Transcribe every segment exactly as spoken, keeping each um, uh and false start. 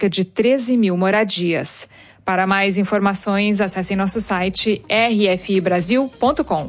cerca de treze mil moradias. Para mais informações, acesse nosso site r f i brasil ponto com.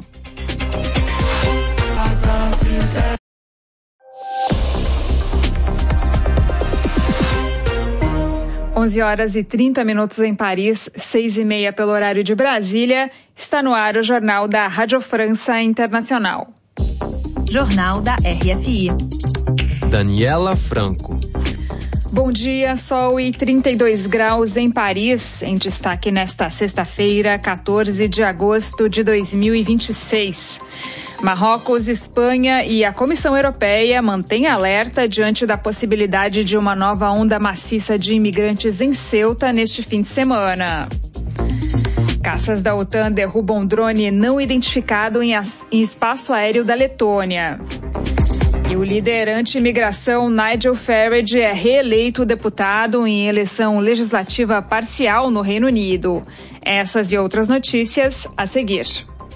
onze horas e trinta minutos em Paris, seis e meia pelo horário de Brasília. Está no ar o Jornal da Rádio França Internacional. Jornal da R F I. Daniela Franco. Bom dia, sol e trinta e dois graus em Paris, em destaque nesta sexta-feira, quatorze de agosto de dois mil e vinte e seis. Marrocos, Espanha e a Comissão Europeia mantêm alerta diante da possibilidade de uma nova onda maciça de imigrantes em Ceuta neste fim de semana. Caças da OTAN derrubam drone não identificado em, as, em espaço aéreo da Letônia. E o líder anti-imigração Nigel Farage é reeleito deputado em eleição legislativa parcial no Reino Unido. Essas e outras notícias a seguir.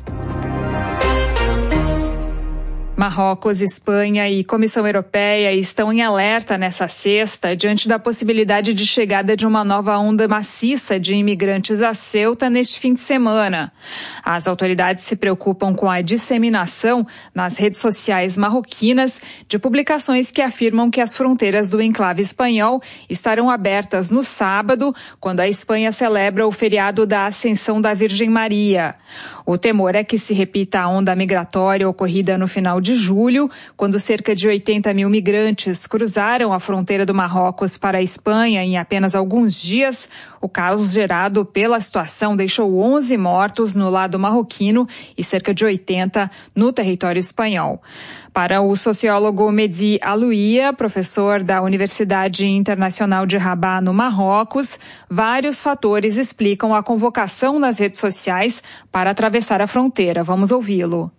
Marrocos, Espanha e Comissão Europeia estão em alerta nessa sexta diante da possibilidade de chegada de uma nova onda maciça de imigrantes a Ceuta neste fim de semana. As autoridades se preocupam com a disseminação nas redes sociais marroquinas de publicações que afirmam que as fronteiras do enclave espanhol estarão abertas no sábado, quando a Espanha celebra o feriado da Ascensão da Virgem Maria. O temor é que se repita a onda migratória ocorrida no final de de julho, quando cerca de oitenta mil migrantes cruzaram a fronteira do Marrocos para a Espanha em apenas alguns dias. O caos gerado pela situação deixou onze mortos no lado marroquino e cerca de oitenta no território espanhol. Para o sociólogo Mehdi Alouia, professor da Universidade Internacional de Rabat, no Marrocos, vários fatores explicam a convocação nas redes sociais para atravessar a fronteira. Vamos ouvi-lo.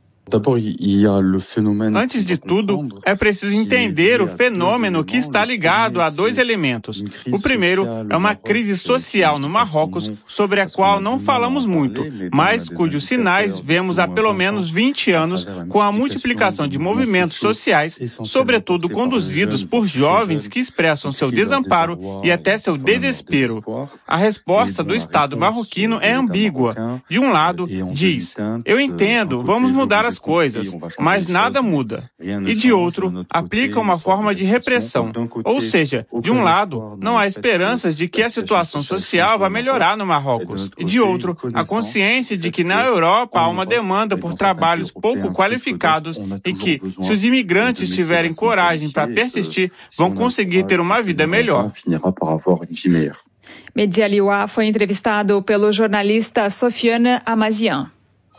Antes de tudo, é preciso entender o fenômeno que está ligado a dois elementos. O primeiro é uma crise social no Marrocos, sobre a qual não falamos muito, mas cujos sinais vemos há pelo menos vinte anos com a multiplicação de movimentos sociais, sobretudo conduzidos por jovens que expressam seu desamparo e até seu desespero. A resposta do Estado marroquino é ambígua. De um lado, diz: eu entendo, vamos mudar as coisas, mas nada muda. E de outro, aplica uma forma de repressão. Ou seja, de um lado, não há esperanças de que a situação social vá melhorar no Marrocos. E de outro, a consciência de que na Europa há uma demanda por trabalhos pouco qualificados e que, se os imigrantes tiverem coragem para persistir, vão conseguir ter uma vida melhor. Mehdi Alouia foi entrevistado pelo jornalista Sofiane Amazian.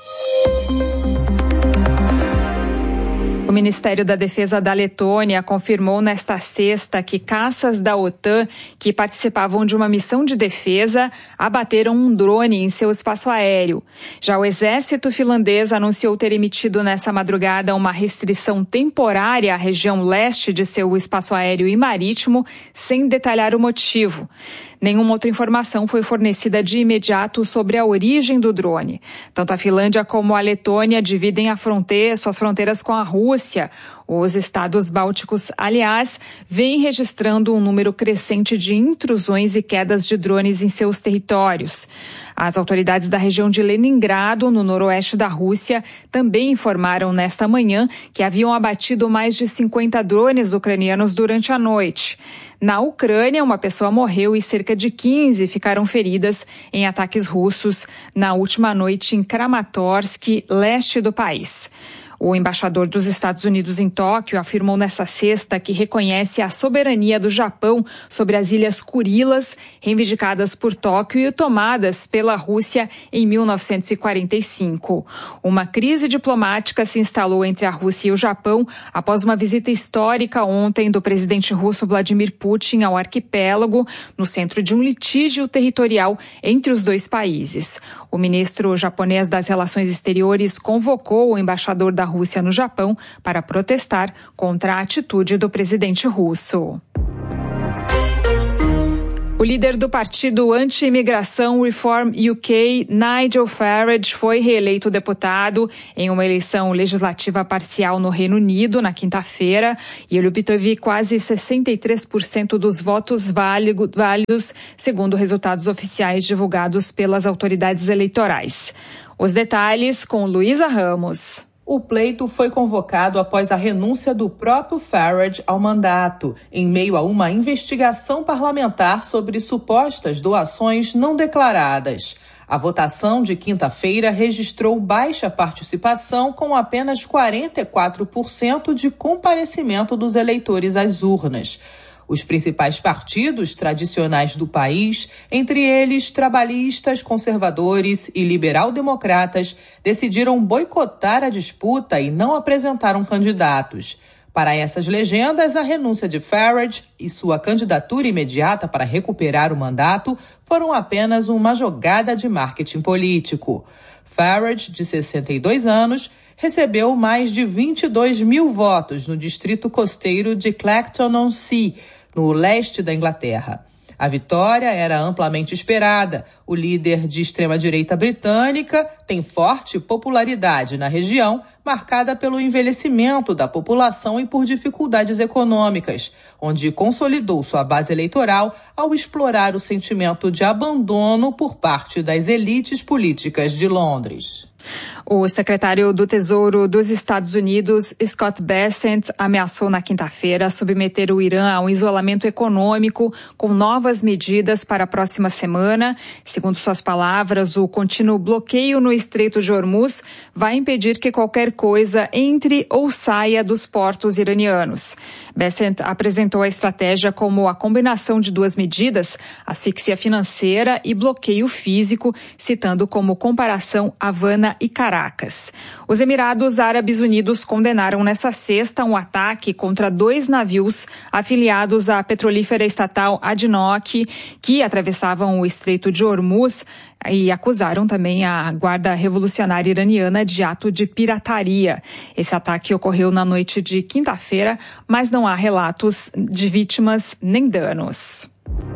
O Ministério da Defesa da Letônia confirmou nesta sexta que caças da OTAN que participavam de uma missão de defesa abateram um drone em seu espaço aéreo. Já o exército finlandês anunciou ter emitido nessa madrugada uma restrição temporária à região leste de seu espaço aéreo e marítimo, sem detalhar o motivo. Nenhuma outra informação foi fornecida de imediato sobre a origem do drone. Tanto a Finlândia como a Letônia dividem a fronteira, suas fronteiras com a Rússia. Os estados bálticos, aliás, vêm registrando um número crescente de intrusões e quedas de drones em seus territórios. As autoridades da região de Leningrado, no noroeste da Rússia, também informaram nesta manhã que haviam abatido mais de cinquenta drones ucranianos durante a noite. Na Ucrânia, uma pessoa morreu e cerca de quinze ficaram feridas em ataques russos na última noite em Kramatorsk, leste do país. O embaixador dos Estados Unidos em Tóquio afirmou nesta sexta que reconhece a soberania do Japão sobre as Ilhas Kurilas, reivindicadas por Tóquio e tomadas pela Rússia em mil novecentos e quarenta e cinco. Uma crise diplomática se instalou entre a Rússia e o Japão após uma visita histórica ontem do presidente russo Vladimir Putin ao arquipélago, no centro de um litígio territorial entre os dois países. O ministro japonês das Relações Exteriores convocou o embaixador da Rússia no Japão para protestar contra a atitude do presidente russo. O líder do partido anti-imigração Reform U K, Nigel Farage, foi reeleito deputado em uma eleição legislativa parcial no Reino Unido na quinta-feira e ele obteve quase sessenta e três por cento dos votos válidos, segundo resultados oficiais divulgados pelas autoridades eleitorais. Os detalhes com Luísa Ramos. O pleito foi convocado após a renúncia do próprio Farage ao mandato, em meio a uma investigação parlamentar sobre supostas doações não declaradas. A votação de quinta-feira registrou baixa participação, com apenas quarenta e quatro por cento de comparecimento dos eleitores às urnas. Os principais partidos tradicionais do país, entre eles trabalhistas, conservadores e liberal-democratas, decidiram boicotar a disputa e não apresentaram candidatos. Para essas legendas, a renúncia de Farage e sua candidatura imediata para recuperar o mandato foram apenas uma jogada de marketing político. Farage, de sessenta e dois anos, recebeu mais de vinte e dois mil votos no distrito costeiro de Clacton-on-Sea, no leste da Inglaterra. A vitória era amplamente esperada. O líder de extrema-direita britânica tem forte popularidade na região, marcada pelo envelhecimento da população e por dificuldades econômicas, onde consolidou sua base eleitoral ao explorar o sentimento de abandono por parte das elites políticas de Londres. O secretário do Tesouro dos Estados Unidos, Scott Bessent, ameaçou na quinta-feira submeter o Irã a um isolamento econômico com novas medidas para a próxima semana. Segundo suas palavras, o contínuo bloqueio no Estreito de Hormuz vai impedir que qualquer coisa entre ou saia dos portos iranianos. Bessent apresentou a estratégia como a combinação de duas medidas, asfixia financeira e bloqueio físico, citando como comparação Havana e Caracas. Os Emirados Árabes Unidos condenaram nesta sexta um ataque contra dois navios afiliados à petrolífera estatal A D N O C, que atravessavam o Estreito de Hormuz, e acusaram também a Guarda Revolucionária Iraniana de ato de pirataria. Esse ataque ocorreu na noite de quinta-feira, mas não há relatos de vítimas nem danos.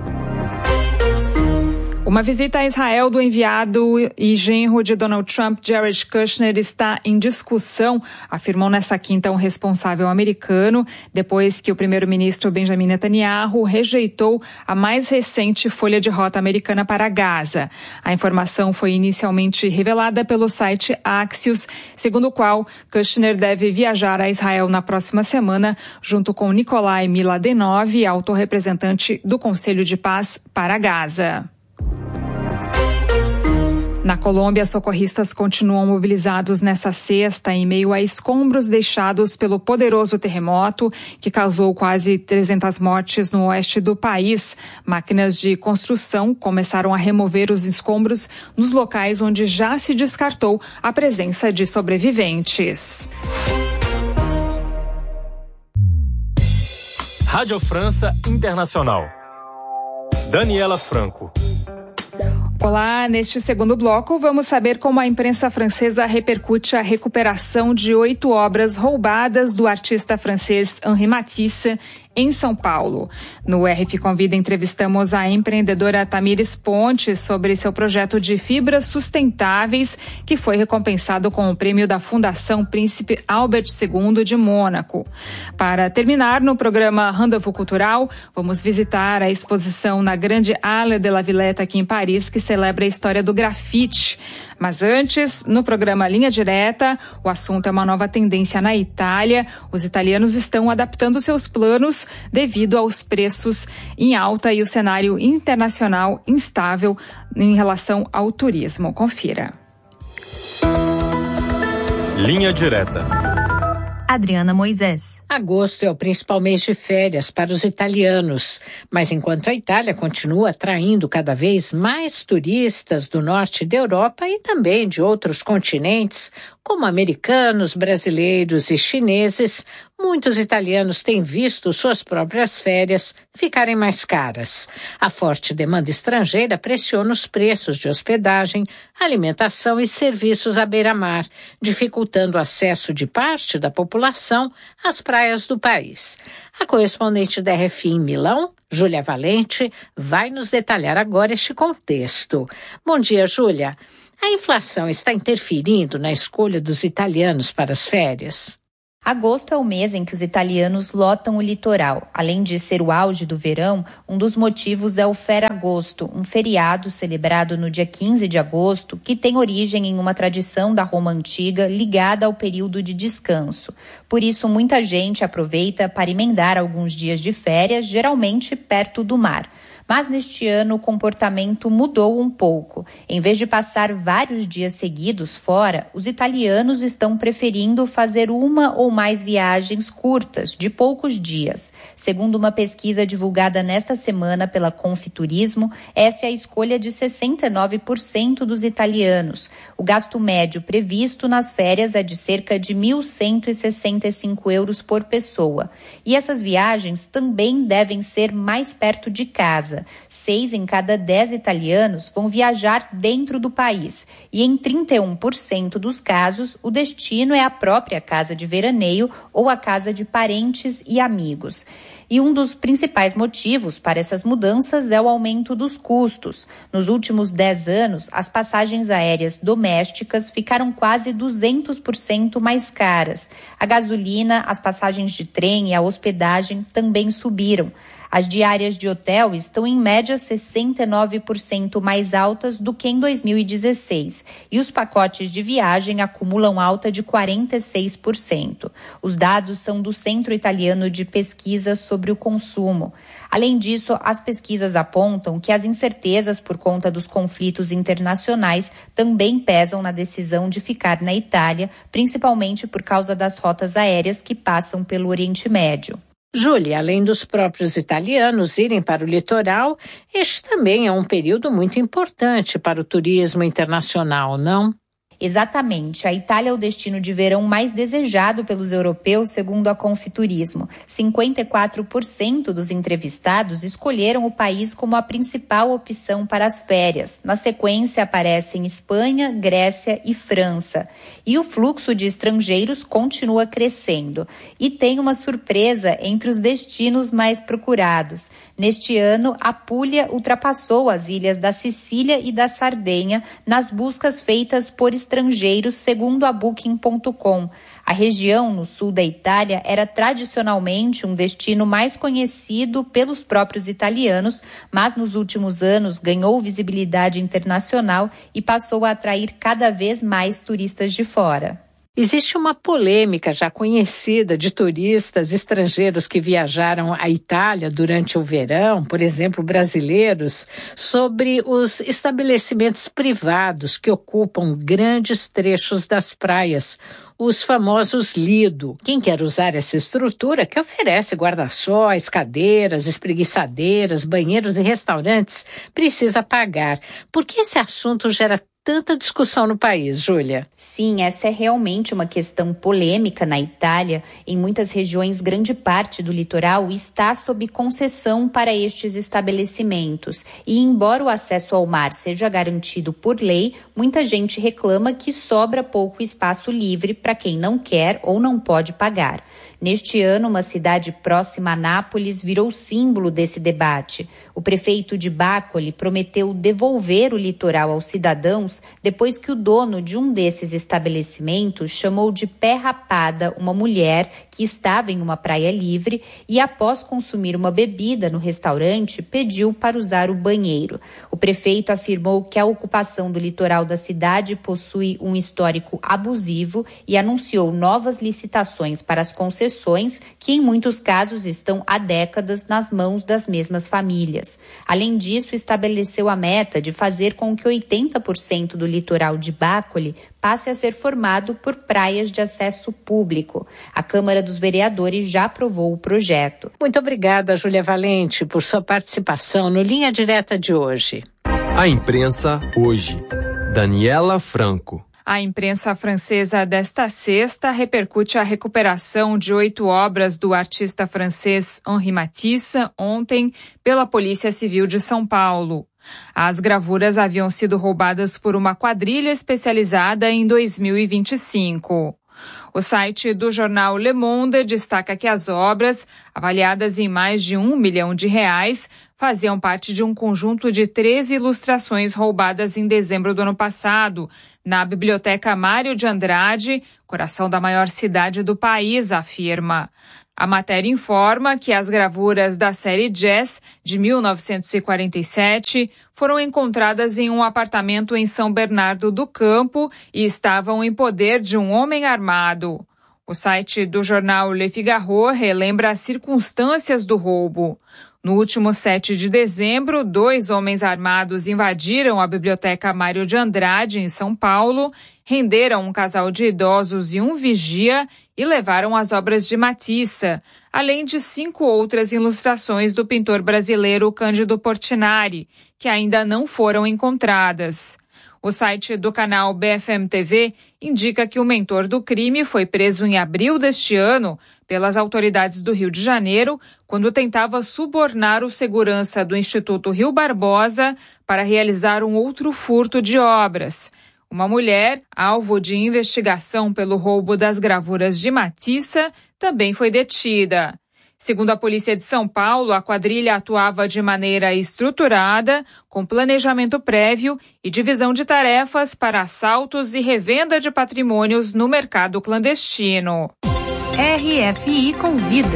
Uma visita a Israel do enviado e genro de Donald Trump, Jared Kushner, está em discussão, afirmou nessa quinta um responsável americano, depois que o primeiro-ministro Benjamin Netanyahu rejeitou a mais recente folha de rota americana para Gaza. A informação foi inicialmente revelada pelo site Axios, segundo o qual Kushner deve viajar a Israel na próxima semana, junto com Nikolai Miladenov, alto representante do Conselho de Paz para Gaza. Na Colômbia, socorristas continuam mobilizados nessa sexta em meio a escombros deixados pelo poderoso terremoto que causou quase trezentas mortes no oeste do país. Máquinas de construção começaram a remover os escombros nos locais onde já se descartou a presença de sobreviventes. Rádio França Internacional. Daniela Franco. Olá, neste segundo bloco vamos saber como a imprensa francesa repercute a recuperação de oito obras roubadas do artista francês Henri Matisse em São Paulo. No R F Convida entrevistamos a empreendedora Tamires Ponte sobre seu projeto de fibras sustentáveis que foi recompensado com o prêmio da Fundação Príncipe Albert segundo de Mônaco. Para terminar, no programa Rendezvous Cultural, vamos visitar a exposição na Grande Halle de la Villette aqui em Paris, que celebra a história do grafite. Mas antes, no programa Linha Direta, o assunto é uma nova tendência na Itália. Os italianos estão adaptando seus planos devido aos preços em alta e o cenário internacional instável em relação ao turismo. Confira. Linha Direta. Adriana Moisés. Agosto é o principal mês de férias para os italianos, mas enquanto a Itália continua atraindo cada vez mais turistas do norte da Europa e também de outros continentes, Como americanos, brasileiros e chineses, muitos italianos têm visto suas próprias férias ficarem mais caras. A forte demanda estrangeira pressiona os preços de hospedagem, alimentação e serviços à beira-mar, dificultando o acesso de parte da população às praias do país. A correspondente da R F I em Milão, Júlia Valente, vai nos detalhar agora este contexto. Bom dia, Júlia. A inflação está interferindo na escolha dos italianos para as férias? Agosto é o mês em que os italianos lotam o litoral. Além de ser o auge do verão, um dos motivos é o Ferragosto, um feriado celebrado no dia quinze de agosto, que tem origem em uma tradição da Roma antiga ligada ao período de descanso. Por isso, muita gente aproveita para emendar alguns dias de férias, geralmente perto do mar. Mas neste ano o comportamento mudou um pouco. Em vez de passar vários dias seguidos fora, os italianos estão preferindo fazer uma ou mais viagens curtas, de poucos dias. Segundo uma pesquisa divulgada nesta semana pela Confiturismo, essa é a escolha de sessenta e nove por cento dos italianos. O gasto médio previsto nas férias é de cerca de mil cento e sessenta e cinco euros por pessoa. E essas viagens também devem ser mais perto de casa. Seis em cada dez italianos vão viajar dentro do país e em trinta e um por cento dos casos o destino é a própria casa de veraneio ou a casa de parentes e amigos. E um dos principais motivos para essas mudanças é o aumento dos custos. Nos últimos dez anos, as passagens aéreas domésticas ficaram quase duzentos por cento mais caras. A gasolina, as passagens de trem e a hospedagem também subiram. As diárias de hotel estão em média sessenta e nove por cento mais altas do que em dois mil e dezesseis e os pacotes de viagem acumulam alta de quarenta e seis por cento. Os dados são do Centro Italiano de Pesquisa sobre o Consumo. Além disso, as pesquisas apontam que as incertezas por conta dos conflitos internacionais também pesam na decisão de ficar na Itália, principalmente por causa das rotas aéreas que passam pelo Oriente Médio. Júlia, além dos próprios italianos irem para o litoral, este também é um período muito importante para o turismo internacional, não? Exatamente. A Itália é o destino de verão mais desejado pelos europeus, segundo a Confiturismo. cinquenta e quatro por cento dos entrevistados escolheram o país como a principal opção para as férias. Na sequência aparecem Espanha, Grécia e França. E o fluxo de estrangeiros continua crescendo. E tem uma surpresa entre os destinos mais procurados. Neste ano, a Puglia ultrapassou as ilhas da Sicília e da Sardenha nas buscas feitas por estrangeiros, segundo a Booking ponto com. A região no sul da Itália era tradicionalmente um destino mais conhecido pelos próprios italianos, mas nos últimos anos ganhou visibilidade internacional e passou a atrair cada vez mais turistas de fora. Existe uma polêmica já conhecida de turistas estrangeiros que viajaram à Itália durante o verão, por exemplo, brasileiros, sobre os estabelecimentos privados que ocupam grandes trechos das praias, os famosos lido. Quem quer usar essa estrutura, que oferece guarda-sóis, cadeiras, espreguiçadeiras, banheiros e restaurantes, precisa pagar. Por que esse assunto gera tanta discussão no país, Júlia? Sim, essa é realmente uma questão polêmica na Itália. Em muitas regiões, grande parte do litoral está sob concessão para estes estabelecimentos. E embora o acesso ao mar seja garantido por lei, muita gente reclama que sobra pouco espaço livre para quem não quer ou não pode pagar. Neste ano, uma cidade próxima a Nápoles virou símbolo desse debate. O prefeito de Bacoli prometeu devolver o litoral aos cidadãos depois que o dono de um desses estabelecimentos chamou de pé rapada uma mulher que estava em uma praia livre e, após consumir uma bebida no restaurante, pediu para usar o banheiro. O prefeito afirmou que a ocupação do litoral da cidade possui um histórico abusivo e anunciou novas licitações para as concessões que em muitos casos estão há décadas nas mãos das mesmas famílias. Além disso, estabeleceu a meta de fazer com que oitenta por cento do litoral de Bacoli passe a ser formado por praias de acesso público. A Câmara dos Vereadores já aprovou o projeto. Muito obrigada, Júlia Valente, por sua participação no Linha Direta de hoje. A imprensa hoje. Daniela Franco. A imprensa francesa desta sexta repercute a recuperação de oito obras do artista francês Henri Matisse ontem pela Polícia Civil de São Paulo. As gravuras haviam sido roubadas por uma quadrilha especializada em dois mil e vinte e cinco. O site do jornal Le Monde destaca que as obras, avaliadas em mais de um milhão de reais, faziam parte de um conjunto de treze ilustrações roubadas em dezembro do ano passado, na Biblioteca Mário de Andrade, coração da maior cidade do país, afirma. A matéria informa que as gravuras da série Jazz, de mil novecentos e quarenta e sete, foram encontradas em um apartamento em São Bernardo do Campo e estavam em poder de um homem armado. O site do jornal Le Figaro relembra as circunstâncias do roubo. No último sete de dezembro, dois homens armados invadiram a Biblioteca Mário de Andrade, em São Paulo, renderam um casal de idosos e um vigia e levaram as obras de Matisse, além de cinco outras ilustrações do pintor brasileiro Cândido Portinari, que ainda não foram encontradas. O site do canal B F M T V indica que o mentor do crime foi preso em abril deste ano pelas autoridades do Rio de Janeiro, quando tentava subornar o segurança do Instituto Rio Barbosa para realizar um outro furto de obras. Uma mulher, alvo de investigação pelo roubo das gravuras de Matisse, também foi detida. Segundo a Polícia de São Paulo, a quadrilha atuava de maneira estruturada, com planejamento prévio e divisão de tarefas para assaltos e revenda de patrimônios no mercado clandestino. R F I Convida.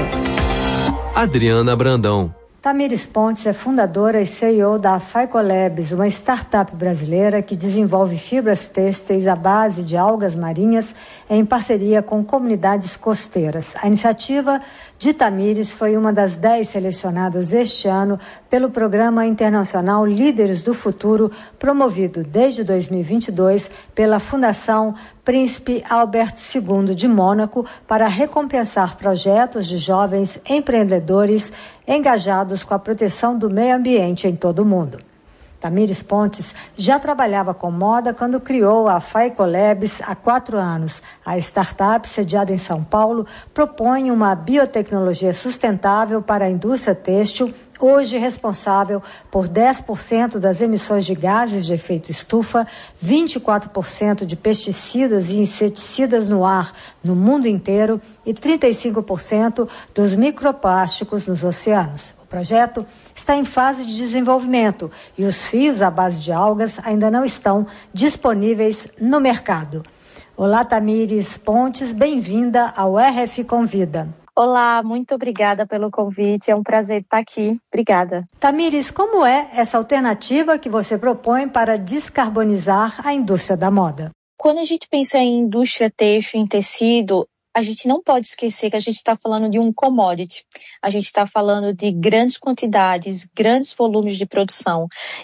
Adriana Brandão. Tamires Pontes é fundadora e C E O da Phycolabs, uma startup brasileira que desenvolve fibras têxteis à base de algas marinhas em parceria com comunidades costeiras. A iniciativa de Tamires foi uma das dez selecionadas este ano pelo Programa Internacional Líderes do Futuro, promovido desde dois mil e vinte e dois pela Fundação Príncipe Albert segundo de Mônaco para recompensar projetos de jovens empreendedores engajados com a proteção do meio ambiente em todo o mundo. Tamires Pontes já trabalhava com moda quando criou a Phycolabs há quatro anos. A startup, sediada em São Paulo, propõe uma biotecnologia sustentável para a indústria têxtil, hoje responsável por dez por cento das emissões de gases de efeito estufa, vinte e quatro por cento de pesticidas e inseticidas no ar no mundo inteiro e trinta e cinco por cento dos microplásticos nos oceanos. O projeto está em fase de desenvolvimento e os fios à base de algas ainda não estão disponíveis no mercado. Olá, Tamires Pontes, bem-vinda ao R F Convida. Olá, muito obrigada pelo convite, é um prazer estar aqui. Obrigada. Tamires, como é essa alternativa que você propõe para descarbonizar a indústria da moda? Quando a gente pensa em indústria têxtil, em tecido, a gente não pode esquecer que a gente está falando de um commodity. A gente está falando de grandes quantidades, grandes volumes de produção.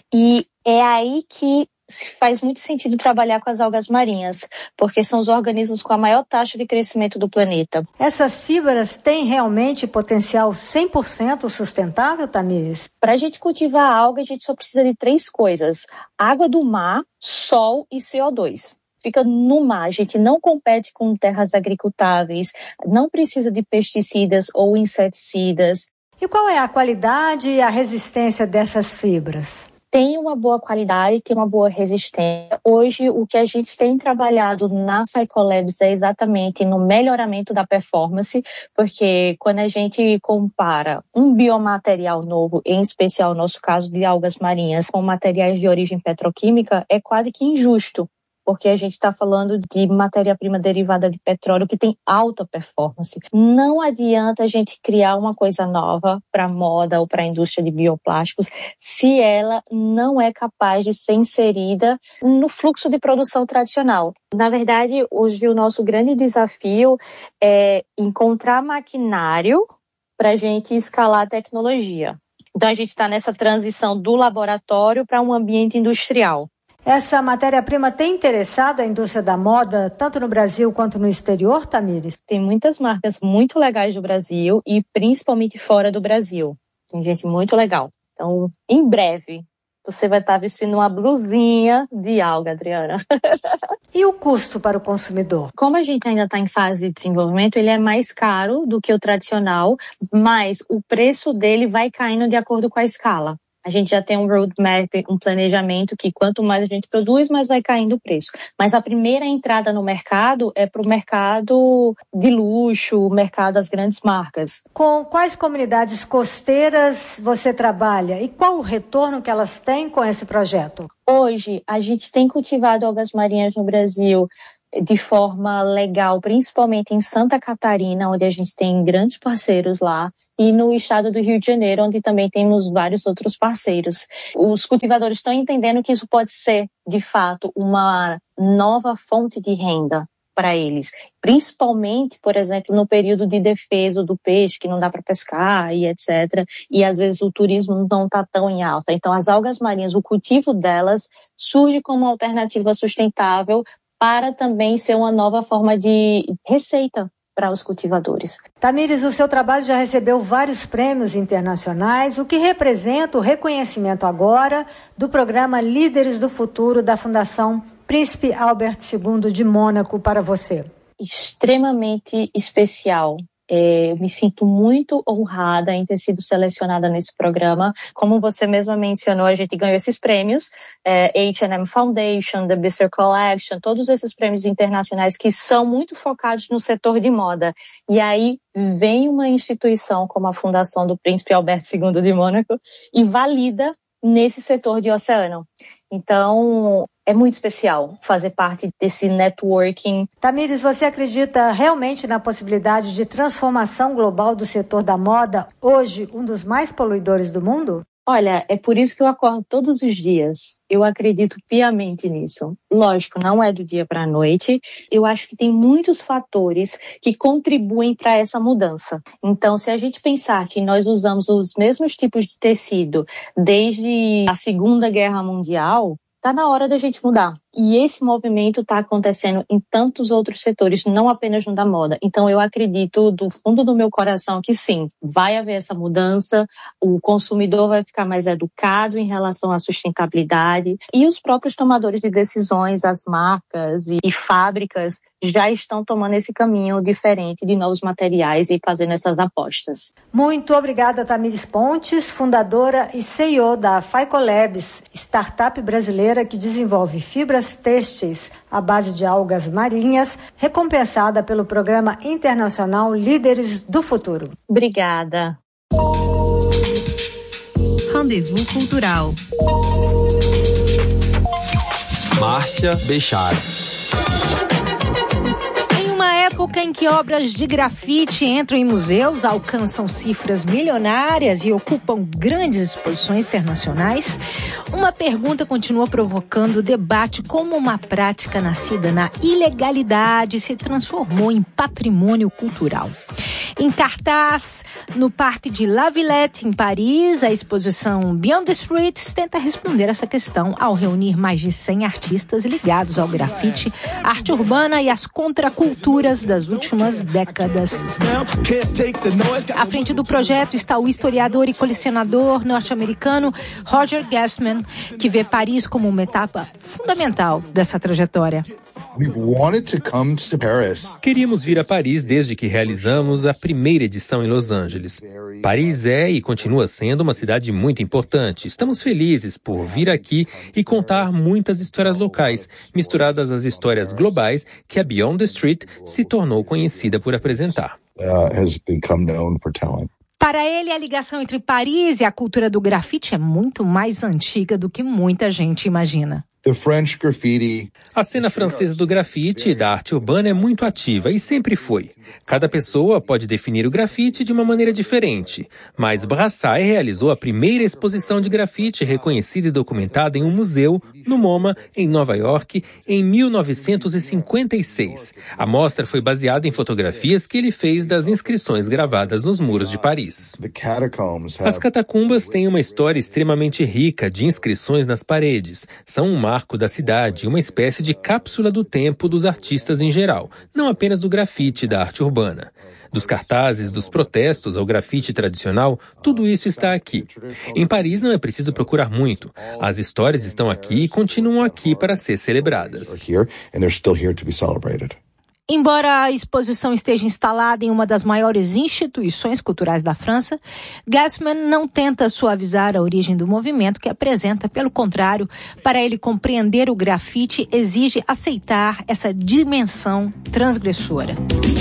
E é aí que faz muito sentido trabalhar com as algas marinhas, porque são os organismos com a maior taxa de crescimento do planeta. Essas fibras têm realmente potencial cem por cento sustentável, Tamires? Para a gente cultivar a alga, a gente só precisa de três coisas: água do mar, sol e C O dois. Fica no mar, a gente não compete com terras agricultáveis, não precisa de pesticidas ou inseticidas. E qual é a qualidade e a resistência dessas fibras? Tem uma boa qualidade, tem uma boa resistência. Hoje, o que a gente tem trabalhado na Phycolabs é exatamente no melhoramento da performance, porque quando a gente compara um biomaterial novo, em especial o nosso caso de algas marinhas, com materiais de origem petroquímica, é quase que injusto, porque a gente está falando de matéria-prima derivada de petróleo que tem alta performance. Não adianta a gente criar uma coisa nova para a moda ou para a indústria de bioplásticos se ela não é capaz de ser inserida no fluxo de produção tradicional. Na verdade, hoje o nosso grande desafio é encontrar maquinário para a gente escalar a tecnologia. Então a gente está nessa transição do laboratório para um ambiente industrial. Essa matéria-prima tem interessado a indústria da moda, tanto no Brasil quanto no exterior, Tamires? Tem muitas marcas muito legais do Brasil e principalmente fora do Brasil. Tem gente muito legal. Então, em breve, você vai estar vestindo uma blusinha de alga, Adriana. E o custo para o consumidor? Como a gente ainda está em fase de desenvolvimento, ele é mais caro do que o tradicional, mas o preço dele vai caindo de acordo com a escala. A gente já tem um roadmap, um planejamento que quanto mais a gente produz, mais vai caindo o preço. Mas a primeira entrada no mercado é para o mercado de luxo, o mercado das grandes marcas. Com quais comunidades costeiras você trabalha e qual o retorno que elas têm com esse projeto? Hoje, a gente tem cultivado algas marinhas no Brasil de forma legal, principalmente em Santa Catarina, onde a gente tem grandes parceiros lá, e no estado do Rio de Janeiro, onde também temos vários outros parceiros. Os cultivadores estão entendendo que isso pode ser, de fato, uma nova fonte de renda para eles, principalmente, por exemplo, no período de defeso do peixe, que não dá para pescar e etcétera, e às vezes o turismo não está tão em alta. Então, as algas marinhas, o cultivo delas surge como uma alternativa sustentável para também ser uma nova forma de receita para os cultivadores. Tamires, o seu trabalho já recebeu vários prêmios internacionais, o que representa o reconhecimento agora do programa Líderes do Futuro da Fundação Príncipe Albert segundo de Mônaco para você. Extremamente especial. É, eu me sinto muito honrada em ter sido selecionada nesse programa. Como você mesma mencionou, a gente ganhou esses prêmios, é, H and M Foundation, The Bister Collection, todos esses prêmios internacionais que são muito focados no setor de moda. E aí vem uma instituição como a Fundação do Príncipe Albert segundo de Mônaco e valida nesse setor de oceano. Então, é muito especial fazer parte desse networking. Tamires, você acredita realmente na possibilidade de transformação global do setor da moda, hoje um dos mais poluidores do mundo? Olha, é por isso que eu acordo todos os dias. Eu acredito piamente nisso. Lógico, não é do dia para a noite. Eu acho que tem muitos fatores que contribuem para essa mudança. Então, se a gente pensar que nós usamos os mesmos tipos de tecido desde a Segunda Guerra Mundial, está na hora da gente mudar. E esse movimento está acontecendo em tantos outros setores, não apenas no da moda. Então, eu acredito do fundo do meu coração que sim, vai haver essa mudança, o consumidor vai ficar mais educado em relação à sustentabilidade e os próprios tomadores de decisões, as marcas e, e fábricas já estão tomando esse caminho diferente de novos materiais e fazendo essas apostas. Muito obrigada, Tamires Pontes, fundadora e C E O da Phycolabs, startup brasileira que desenvolve fibras têxteis à base de algas marinhas, recompensada pelo Programa Internacional Líderes do Futuro. Obrigada. Rendezvous Cultural. Márcia Bechara. Época em que obras de grafite entram em museus, alcançam cifras milionárias e ocupam grandes exposições internacionais, uma pergunta continua provocando debate: como uma prática nascida na ilegalidade se transformou em patrimônio cultural. Em cartaz, no Parque de La Villette, em Paris, a exposição Beyond the Streets tenta responder essa questão ao reunir mais de cem artistas ligados ao grafite, arte urbana e as contraculturas das últimas décadas. À frente do projeto está o historiador e colecionador norte-americano Roger Gassman, que vê Paris como uma etapa fundamental dessa trajetória. Queríamos vir a Paris desde que realizamos a primeira edição em Los Angeles. Paris é e continua sendo uma cidade muito importante. Estamos felizes por vir aqui e contar muitas histórias locais, misturadas às histórias globais que a Beyond the Street se tornou conhecida por apresentar. Para ele, a ligação entre Paris e a cultura do grafite é muito mais antiga do que muita gente imagina. A cena francesa do grafite e da arte urbana é muito ativa e sempre foi. Cada pessoa pode definir o grafite de uma maneira diferente, mas Brassai realizou a primeira exposição de grafite reconhecida e documentada em um museu, no MoMA, em Nova York, em mil novecentos e cinquenta e seis. A mostra foi baseada em fotografias que ele fez das inscrições gravadas nos muros de Paris. As catacumbas têm uma história extremamente rica de inscrições nas paredes. São um marco da cidade, uma espécie de cápsula do tempo dos artistas em geral, não apenas do grafite e da arte urbana. Dos cartazes, dos protestos ao grafite tradicional, tudo isso está aqui. Em Paris não é preciso procurar muito. As histórias estão aqui e continuam aqui para ser celebradas. Embora a exposição esteja instalada em uma das maiores instituições culturais da França, Gassman não tenta suavizar a origem do movimento que apresenta. Pelo contrário, para ele compreender o grafite, exige aceitar essa dimensão transgressora.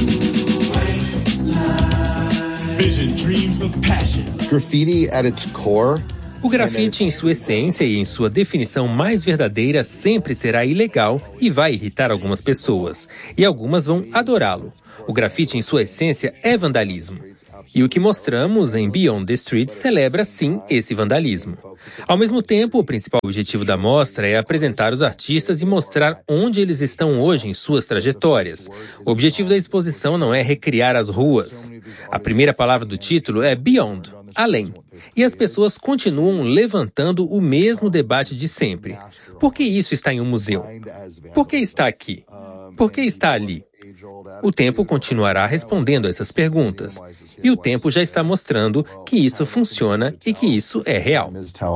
Graffiti at its core. O grafite, em sua essência e em sua definição mais verdadeira, sempre será ilegal e vai irritar algumas pessoas. E algumas vão adorá-lo. O grafite, em sua essência, é vandalismo. E o que mostramos em Beyond the Streets celebra, sim, esse vandalismo. Ao mesmo tempo, o principal objetivo da mostra é apresentar os artistas e mostrar onde eles estão hoje em suas trajetórias. O objetivo da exposição não é recriar as ruas. A primeira palavra do título é Beyond, além. E as pessoas continuam levantando o mesmo debate de sempre. Por que isso está em um museu? Por que está aqui? Por que está ali? O tempo continuará respondendo essas perguntas. E o tempo já está mostrando que isso funciona e que isso é real.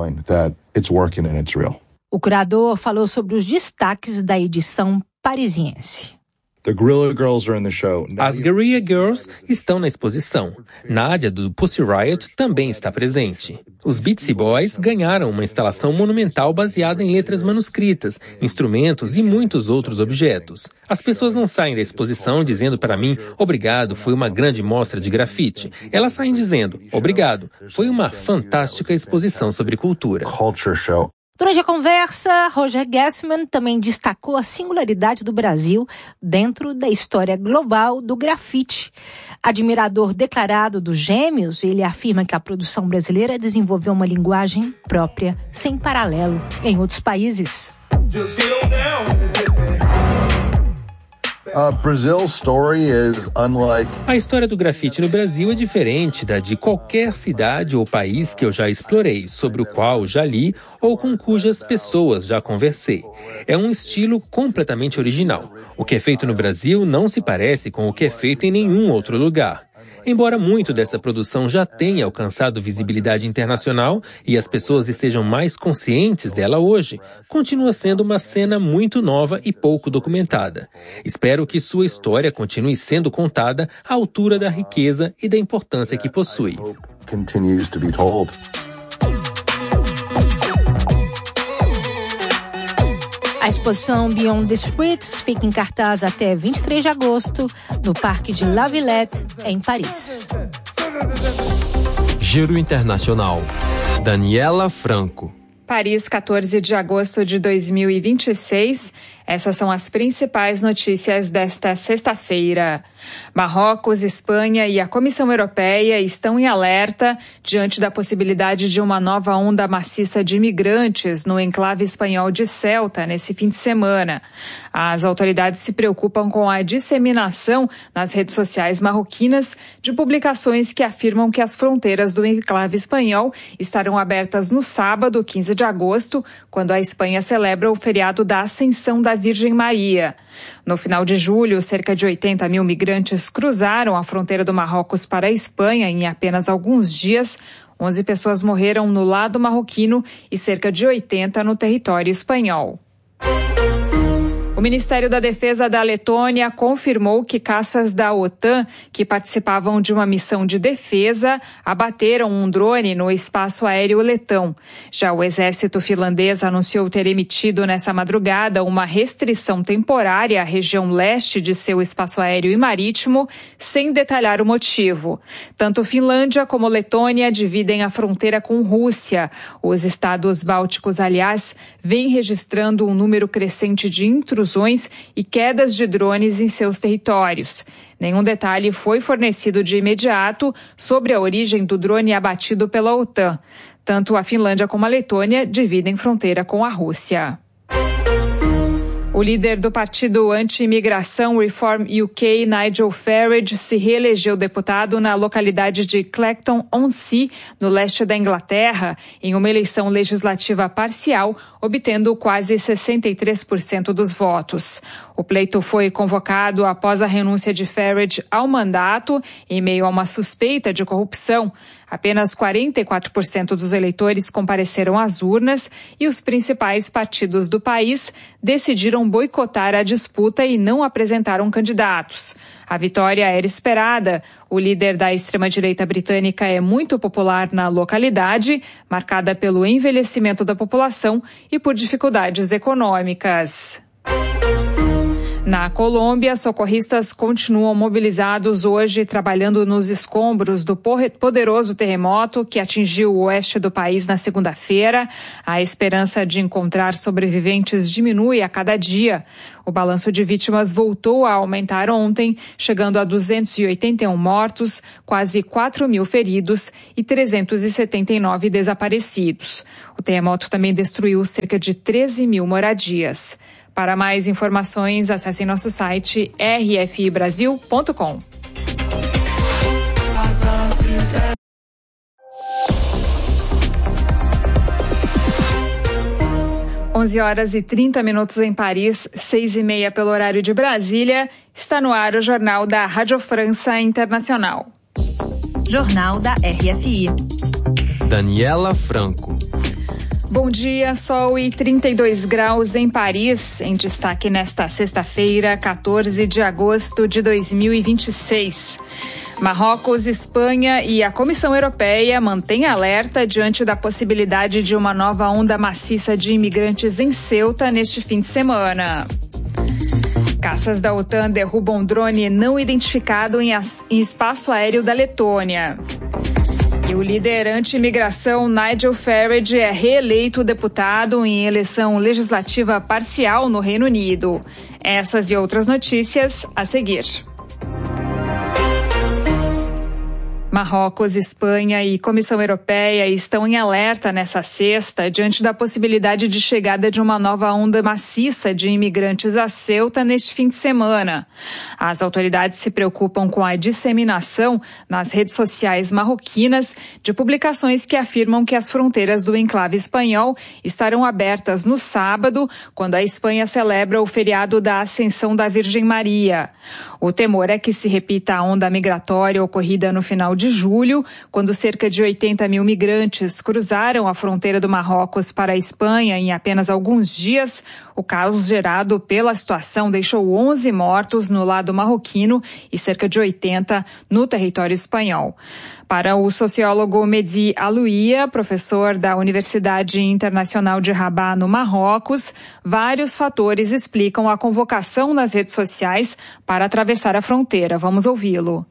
O curador falou sobre os destaques da edição parisiense. As Guerrilla Girls estão na exposição. Nadia, do Pussy Riot, também está presente. Os Beastie Boys ganharam uma instalação monumental baseada em letras manuscritas, instrumentos e muitos outros objetos. As pessoas não saem da exposição dizendo para mim, obrigado, foi uma grande mostra de grafite. Elas saem dizendo, obrigado, foi uma fantástica exposição sobre cultura. Durante a conversa, Roger Gassman também destacou a singularidade do Brasil dentro da história global do grafite. Admirador declarado dos Gêmeos, ele afirma que a produção brasileira desenvolveu uma linguagem própria, sem paralelo em outros países. Uh, Brazil's story is unlike... A história do grafite no Brasil é diferente da de qualquer cidade ou país que eu já explorei, sobre o qual já li ou com cujas pessoas já conversei. É um estilo completamente original. O que é feito no Brasil não se parece com o que é feito em nenhum outro lugar. Embora muito dessa produção já tenha alcançado visibilidade internacional e as pessoas estejam mais conscientes dela hoje, continua sendo uma cena muito nova e pouco documentada. Espero que sua história continue sendo contada à altura da riqueza e da importância que possui. A exposição Beyond the Streets fica em cartaz até vinte e três de agosto no Parque de La Villette, em Paris. Giro Internacional. Daniela Franco. Paris, quatorze de agosto de dois mil e vinte e seis. Essas são as principais notícias desta sexta-feira. Marrocos, Espanha e a Comissão Europeia estão em alerta diante da possibilidade de uma nova onda maciça de imigrantes no enclave espanhol de Ceuta nesse fim de semana. As autoridades se preocupam com a disseminação nas redes sociais marroquinas de publicações que afirmam que as fronteiras do enclave espanhol estarão abertas no sábado, quinze de agosto, quando a Espanha celebra o feriado da Ascensão da Virgem Maria. No final de julho, cerca de oitenta mil migrantes cruzaram a fronteira do Marrocos para a Espanha em apenas alguns dias. onze pessoas morreram no lado marroquino e cerca de oitenta no território espanhol. O Ministério da Defesa da Letônia confirmou que caças da OTAN que participavam de uma missão de defesa abateram um drone no espaço aéreo letão. Já o exército finlandês anunciou ter emitido nessa madrugada uma restrição temporária à região leste de seu espaço aéreo e marítimo, sem detalhar o motivo. Tanto Finlândia como Letônia dividem a fronteira com Rússia. Os estados bálticos, aliás, vêm registrando um número crescente de intrusões e quedas de drones em seus territórios. Nenhum detalhe foi fornecido de imediato sobre a origem do drone abatido pela OTAN. Tanto a Finlândia como a Letônia dividem fronteira com a Rússia. O líder do partido anti-imigração Reform U K, Nigel Farage, se reelegeu deputado na localidade de Clacton-on-Sea, no leste da Inglaterra, em uma eleição legislativa parcial, obtendo quase sessenta e três por cento dos votos. O pleito foi convocado após a renúncia de Farage ao mandato, em meio a uma suspeita de corrupção. Apenas quarenta e quatro por cento dos eleitores compareceram às urnas e os principais partidos do país decidiram boicotar a disputa e não apresentaram candidatos. A vitória era esperada. O líder da extrema-direita britânica é muito popular na localidade, marcada pelo envelhecimento da população e por dificuldades econômicas. Na Colômbia, socorristas continuam mobilizados hoje, trabalhando nos escombros do poderoso terremoto que atingiu o oeste do país na segunda-feira. A esperança de encontrar sobreviventes diminui a cada dia. O balanço de vítimas voltou a aumentar ontem, chegando a duzentos e oitenta e um mortos, quase quatro mil feridos e trezentos e setenta e nove desaparecidos. O terremoto também destruiu cerca de treze mil moradias. Para mais informações, acesse nosso site r f i brasil ponto com. onze horas e trinta minutos em Paris, seis e meia pelo horário de Brasília. Está no ar o Jornal da Rádio França Internacional. Jornal da R F I. Daniela Franco. Bom dia, sol e trinta e dois graus em Paris, em destaque nesta sexta-feira, quatorze de agosto de dois mil e vinte e seis. Marrocos, Espanha e a Comissão Europeia mantêm alerta diante da possibilidade de uma nova onda maciça de imigrantes em Ceuta neste fim de semana. Caças da OTAN derrubam drone não identificado em, as, em espaço aéreo da Letônia. E o líder anti-imigração Nigel Farage é reeleito deputado em eleição legislativa parcial no Reino Unido. Essas e outras notícias a seguir. Marrocos, Espanha e Comissão Europeia estão em alerta nessa sexta diante da possibilidade de chegada de uma nova onda maciça de imigrantes a Ceuta neste fim de semana. As autoridades se preocupam com a disseminação nas redes sociais marroquinas de publicações que afirmam que as fronteiras do enclave espanhol estarão abertas no sábado, quando a Espanha celebra o feriado da Ascensão da Virgem Maria. O temor é que se repita a onda migratória ocorrida no final de julho, quando cerca de oitenta mil migrantes cruzaram a fronteira do Marrocos para a Espanha em apenas alguns dias. O caos gerado pela situação deixou onze mortos no lado marroquino e cerca de oitenta no território espanhol. Para o sociólogo Mehdi Alouia, professor da Universidade Internacional de Rabat, no Marrocos, vários fatores explicam a convocação nas redes sociais para atravessar a fronteira. Vamos ouvi-lo.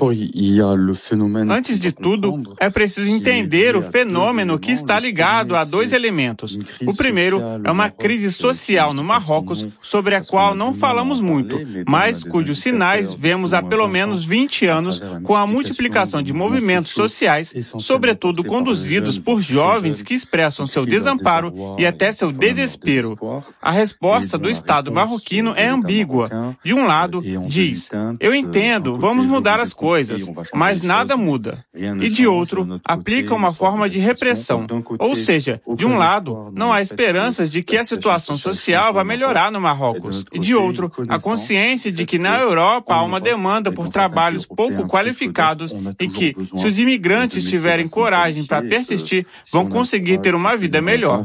Antes de tudo, é preciso entender o fenômeno que está ligado a dois elementos. O primeiro é uma crise social no Marrocos, sobre a qual não falamos muito, mas cujos sinais vemos há pelo menos vinte anos com a multiplicação de movimentos sociais, sobretudo conduzidos por jovens que expressam seu desamparo e até seu desespero. A resposta do Estado marroquino é ambígua. De um lado, diz: eu entendo, vamos mudar as coisas, mas nada muda. E de outro, aplica uma forma de repressão. Ou seja, de um lado, não há esperanças de que a situação social vá melhorar no Marrocos. E de outro, a consciência de que na Europa há uma demanda por trabalhos pouco qualificados e que, se os imigrantes tiverem coragem para persistir, vão conseguir ter uma vida melhor.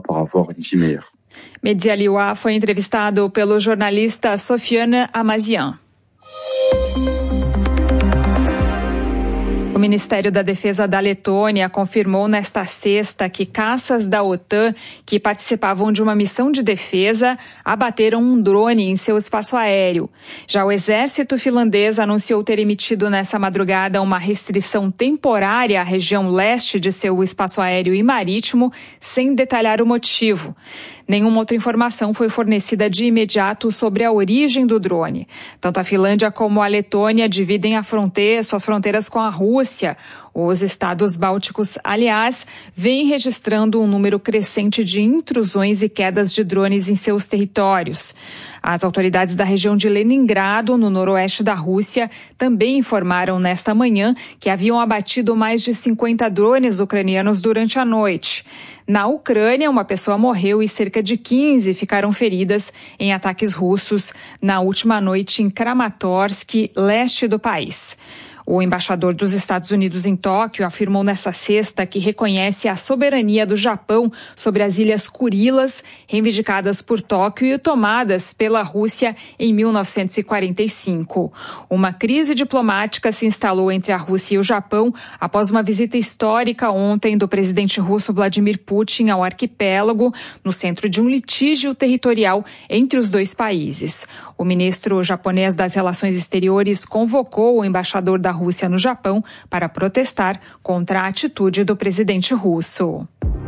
Mehdi Alouia foi entrevistado pelo jornalista Sofiane Amazian. O Ministério da Defesa da Letônia confirmou nesta sexta que caças da OTAN que participavam de uma missão de defesa abateram um drone em seu espaço aéreo. Já o exército finlandês anunciou ter emitido nessa madrugada uma restrição temporária à região leste de seu espaço aéreo e marítimo, sem detalhar o motivo. Nenhuma outra informação foi fornecida de imediato sobre a origem do drone. Tanto a Finlândia como a Letônia dividem a fronteira, suas fronteiras com a Rússia Rússia. Os estados bálticos, aliás, vêm registrando um número crescente de intrusões e quedas de drones em seus territórios. As autoridades da região de Leningrado, no noroeste da Rússia, também informaram nesta manhã que haviam abatido mais de cinquenta drones ucranianos durante a noite. Na Ucrânia, uma pessoa morreu e cerca de quinze ficaram feridas em ataques russos na última noite em Kramatorsk, leste do país. O embaixador dos Estados Unidos em Tóquio afirmou nesta sexta que reconhece a soberania do Japão sobre as Ilhas Kurilas, reivindicadas por Tóquio e tomadas pela Rússia em mil novecentos e quarenta e cinco. Uma crise diplomática se instalou entre a Rússia e o Japão após uma visita histórica ontem do presidente russo Vladimir Putin ao arquipélago, no centro de um litígio territorial entre os dois países. O ministro japonês das Relações Exteriores convocou o embaixador da Rússia no Japão para protestar contra a atitude do presidente russo.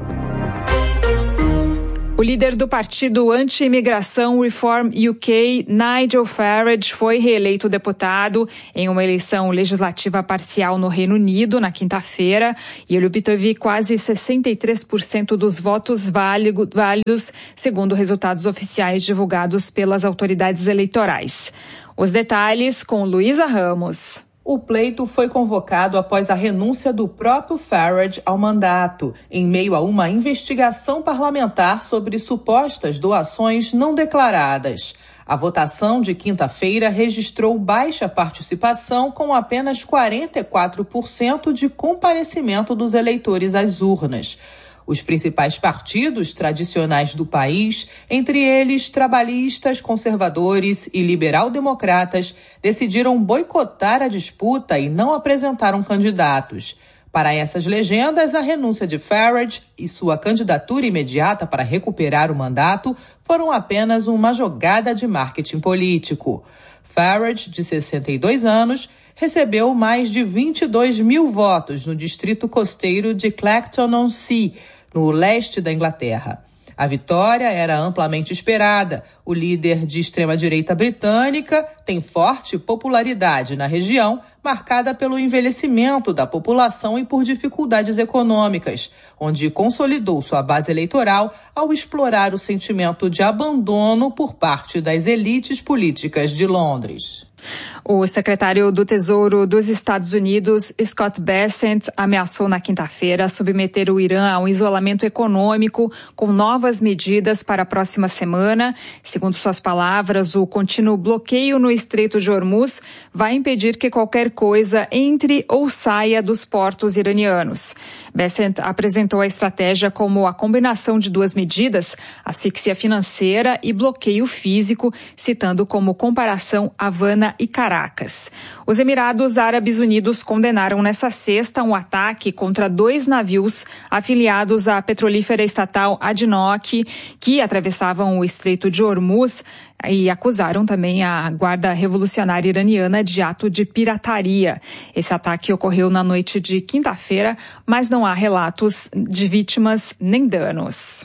O líder do partido anti-imigração Reform U K, Nigel Farage, foi reeleito deputado em uma eleição legislativa parcial no Reino Unido na quinta-feira e ele obteve quase sessenta e três por cento dos votos válidos, segundo resultados oficiais divulgados pelas autoridades eleitorais. Os detalhes com Luísa Ramos. O pleito foi convocado após a renúncia do próprio Farage ao mandato, em meio a uma investigação parlamentar sobre supostas doações não declaradas. A votação de quinta-feira registrou baixa participação, com apenas quarenta e quatro por cento de comparecimento dos eleitores às urnas. Os principais partidos tradicionais do país, entre eles trabalhistas, conservadores e liberal-democratas, decidiram boicotar a disputa e não apresentaram candidatos. Para essas legendas, a renúncia de Farage e sua candidatura imediata para recuperar o mandato foram apenas uma jogada de marketing político. Farage, de sessenta e dois anos, recebeu mais de vinte e dois mil votos no distrito costeiro de Clacton-on-Sea, no leste da Inglaterra. A vitória era amplamente esperada. O líder de extrema-direita britânica tem forte popularidade na região, marcada pelo envelhecimento da população e por dificuldades econômicas, onde consolidou sua base eleitoral ao explorar o sentimento de abandono por parte das elites políticas de Londres. O secretário do Tesouro dos Estados Unidos, Scott Bessent, ameaçou na quinta-feira submeter o Irã a um isolamento econômico com novas medidas para a próxima semana. Segundo suas palavras, o contínuo bloqueio no Estreito de Hormuz vai impedir que qualquer coisa entre ou saia dos portos iranianos. Bessent apresentou a estratégia como a combinação de duas medidas, asfixia financeira e bloqueio físico, citando como comparação Havana e Caracas. Os Emirados Árabes Unidos condenaram nesta sexta um ataque contra dois navios afiliados à petrolífera estatal A D N O C, que atravessavam o Estreito de Hormuz, e acusaram também a Guarda Revolucionária Iraniana de ato de pirataria. Esse ataque ocorreu na noite de quinta-feira, mas não há relatos de vítimas nem danos.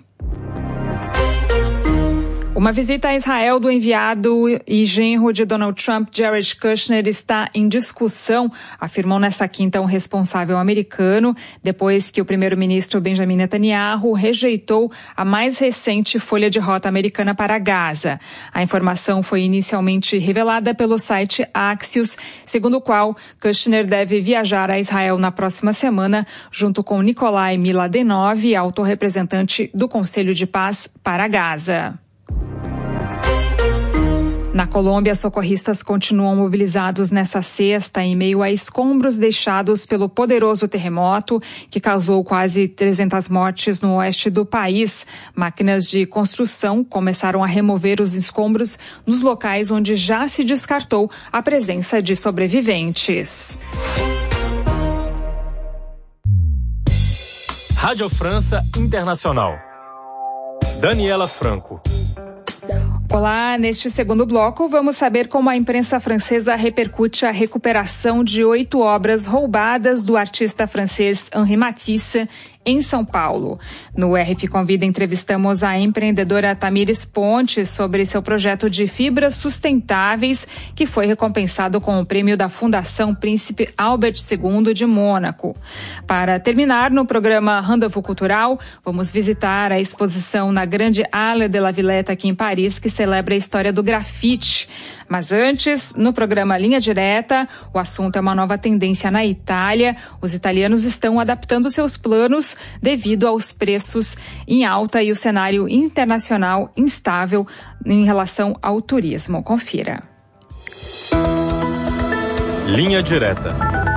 Uma visita a Israel do enviado e genro de Donald Trump, Jared Kushner, está em discussão, afirmou nesta quinta um responsável americano, depois que o primeiro-ministro Benjamin Netanyahu rejeitou a mais recente folha de rota americana para Gaza. A informação foi inicialmente revelada pelo site Axios, segundo o qual Kushner deve viajar a Israel na próxima semana, junto com Nikolai Miladenov, alto representante do Conselho de Paz para Gaza. Na Colômbia, socorristas continuam mobilizados nesta sexta em meio a escombros deixados pelo poderoso terremoto que causou quase trezentas mortes no oeste do país. Máquinas de construção começaram a remover os escombros nos locais onde já se descartou a presença de sobreviventes. Rádio França Internacional. Daniela Franco. Olá, neste segundo bloco vamos saber como a imprensa francesa repercute a recuperação de oito obras roubadas do artista francês Henri Matisse em São Paulo. No R F Convida, entrevistamos a empreendedora Tamires Pontes sobre seu projeto de fibras sustentáveis, que foi recompensado com o prêmio da Fundação Príncipe Albert segundo de Mônaco. Para terminar, no programa Rendezvous Cultural, vamos visitar a exposição na Grande Halle de la Villette, aqui em Paris, que celebra a história do grafite. Mas antes, no programa Linha Direta, o assunto é uma nova tendência na Itália. Os italianos estão adaptando seus planos devido aos preços em alta e o cenário internacional instável em relação ao turismo. Confira. Linha Direta.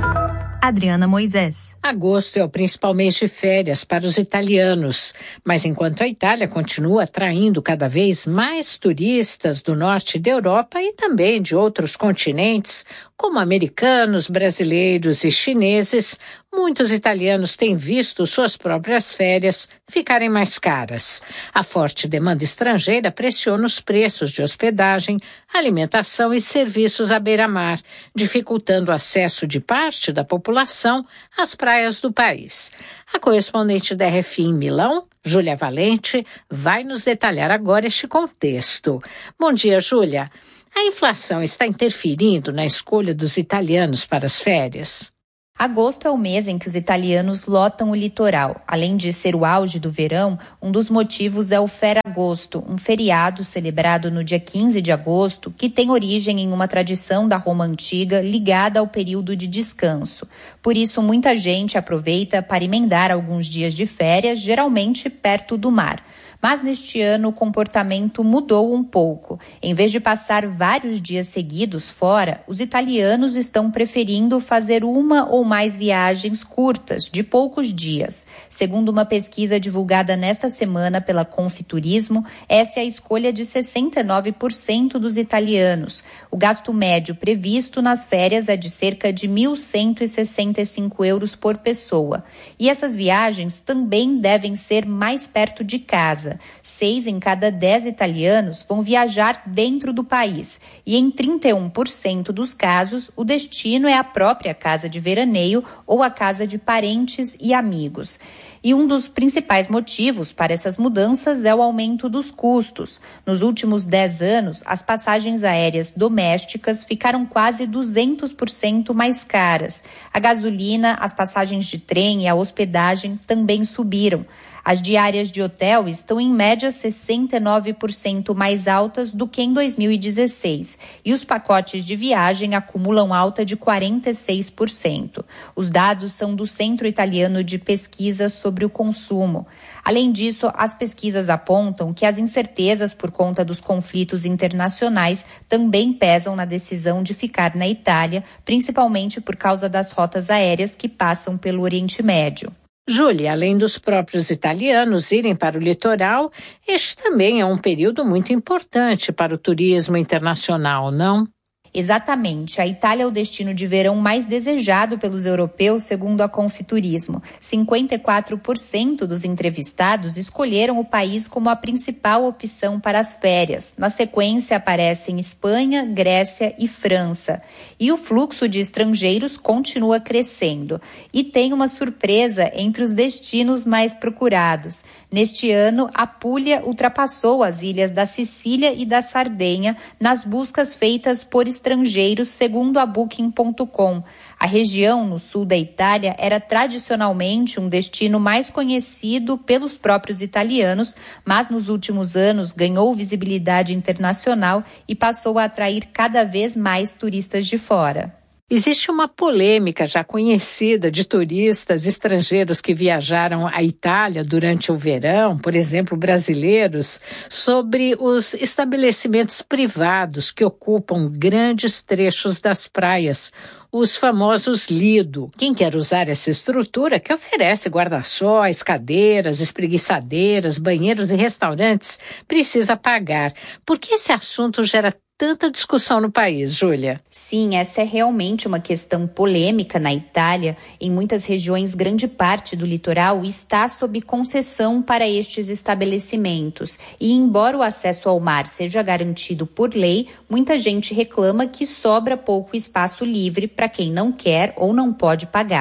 Adriana Moisés. Agosto é o principal mês de férias para os italianos, mas enquanto a Itália continua atraindo cada vez mais turistas do norte da Europa e também de outros continentes, como americanos, brasileiros e chineses, muitos italianos têm visto suas próprias férias ficarem mais caras. A forte demanda estrangeira pressiona os preços de hospedagem, alimentação e serviços à beira-mar, dificultando o acesso de parte da população às praias do país. A correspondente da R F I em Milão, Júlia Valente, vai nos detalhar agora este contexto. Bom dia, Júlia. A inflação está interferindo na escolha dos italianos para as férias? Agosto é o mês em que os italianos lotam o litoral. Além de ser o auge do verão, um dos motivos é o Ferragosto, um feriado celebrado no dia quinze de agosto, que tem origem em uma tradição da Roma antiga ligada ao período de descanso. Por isso, muita gente aproveita para emendar alguns dias de férias, geralmente perto do mar. Mas neste ano o comportamento mudou um pouco. Em vez de passar vários dias seguidos fora, os italianos estão preferindo fazer uma ou mais viagens curtas, de poucos dias. Segundo uma pesquisa divulgada nesta semana pela Confiturismo, essa é a escolha de sessenta e nove por cento dos italianos. O gasto médio previsto nas férias é de cerca de mil cento e sessenta e cinco euros por pessoa. E essas viagens também devem ser mais perto de casa. Seis em cada dez italianos vão viajar dentro do país e em trinta e um por cento dos casos o destino é a própria casa de veraneio ou a casa de parentes e amigos. E um dos principais motivos para essas mudanças é o aumento dos custos. Nos últimos dez anos, as passagens aéreas domésticas ficaram quase duzentos por cento mais caras. A gasolina, as passagens de trem e a hospedagem também subiram. As diárias de hotel estão em média sessenta e nove por cento mais altas do que em dois mil e dezesseis e os pacotes de viagem acumulam alta de quarenta e seis por cento. Os dados são do Centro Italiano de Pesquisa sobre o Consumo. Além disso, as pesquisas apontam que as incertezas por conta dos conflitos internacionais também pesam na decisão de ficar na Itália, principalmente por causa das rotas aéreas que passam pelo Oriente Médio. Júlia, além dos próprios italianos irem para o litoral, este também é um período muito importante para o turismo internacional, não? Exatamente. A Itália é o destino de verão mais desejado pelos europeus, segundo a Confiturismo. cinquenta e quatro por cento dos entrevistados escolheram o país como a principal opção para as férias. Na sequência aparecem Espanha, Grécia e França. E o fluxo de estrangeiros continua crescendo. E tem uma surpresa entre os destinos mais procurados. Neste ano, a Puglia ultrapassou as ilhas da Sicília e da Sardenha nas buscas feitas por estrangeiros, segundo a Booking ponto com. A região no sul da Itália era tradicionalmente um destino mais conhecido pelos próprios italianos, mas nos últimos anos ganhou visibilidade internacional e passou a atrair cada vez mais turistas de fora. Existe uma polêmica já conhecida de turistas estrangeiros que viajaram à Itália durante o verão, por exemplo, brasileiros, sobre os estabelecimentos privados que ocupam grandes trechos das praias, os famosos lido. Quem quer usar essa estrutura, que oferece guarda-sóis, cadeiras, espreguiçadeiras, banheiros e restaurantes, precisa pagar. Por que esse assunto gera tanta discussão no país, Júlia? Sim, essa é realmente uma questão polêmica na Itália. Em muitas regiões, grande parte do litoral está sob concessão para estes estabelecimentos. E embora o acesso ao mar seja garantido por lei, muita gente reclama que sobra pouco espaço livre para quem não quer ou não pode pagar.